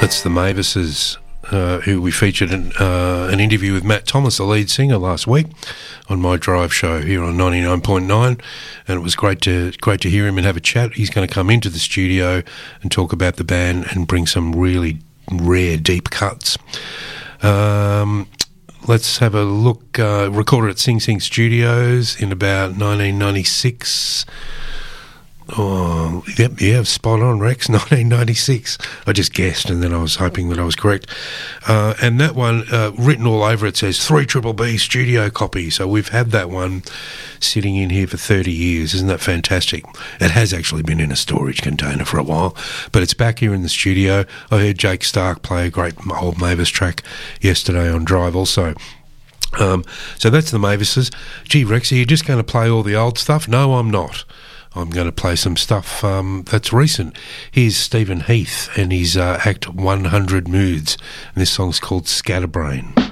That's the Mavises, who we featured an interview with Matt Thomas, the lead singer, last week on my drive show here on 99.9, and it was great to hear him and have a chat. He's going to come into the studio and talk about the band and bring some really rare deep cuts. Let's have a look. Recorded at Sing Sing Studios in about 1996. Oh, yep, yeah, spot on, Rex, 1996. I just guessed, and then I was hoping that I was correct. And that one, written all over it, says 3BBB studio copy. So we've had that one sitting in here for 30 years. Isn't that fantastic? It has actually been in a storage container for a while, but it's back here in the studio. I heard Jake Stark play a great old Mavis track yesterday on Drive also. So that's the Mavises. Gee, Rex, are you just going to play all the old stuff? No, I'm not. I'm going to play some stuff that's recent. Here's Stephen Heath and his Act 100 Moods, and this song's called Scatterbrain.